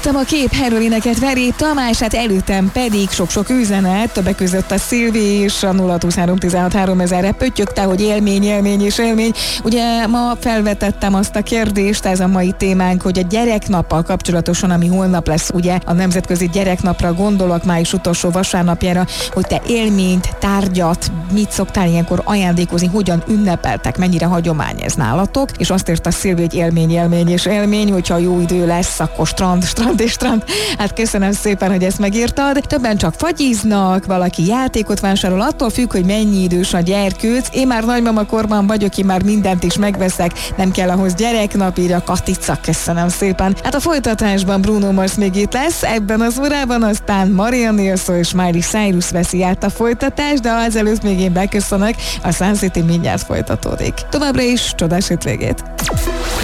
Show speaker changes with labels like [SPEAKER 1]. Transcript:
[SPEAKER 1] Hallottam a kép helyről éneket Veré Tamás, hát előttem pedig sok-sok üzenet, többek között a Szilvi és a 023163000-re pöttyögte, hogy élmény. Ugye ma felvetettem azt a kérdést, ez a mai témánk, hogy a gyereknappal kapcsolatosan, ami holnap lesz, ugye a Nemzetközi Gyereknapra gondolok, május utolsó vasárnapjára, hogy te élményt, tárgyat, mit szoktál ilyenkor ajándékozni, hogyan ünnepeltek, mennyire hagyomány ez nálatok, és azt írt a Szilvi, hogy élmény, hogyha jó idő lesz, akkor strand. Hát köszönöm szépen, hogy ezt megírtad. Többen csak fagyiznak, valaki játékot vásárol, attól függ, hogy mennyi idős a gyerkőc. Én már nagymama korban vagyok, én már mindent is megveszek, nem kell ahhoz gyereknap, írja Katica, köszönöm szépen. Hát a folytatásban Bruno Mars még itt lesz, ebben az órában aztán Maria Nilsson és Miley Cyrus veszi át a folytatást, de azelőtt még én beköszönök, a Sun City mindjárt folytatódik. Továbbra is csodás hétvégét!